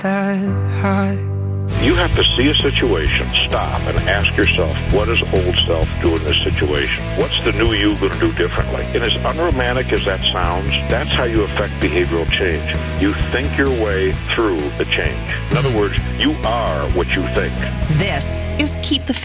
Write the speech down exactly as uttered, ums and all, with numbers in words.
that high. You have to see a situation, stop, and ask yourself, what does old self do in this situation? What's the new you going to do differently? And as unromantic as that sounds, that's how you affect behavioral change. You think your way through the change. In other words, you are what you think. This is Keep the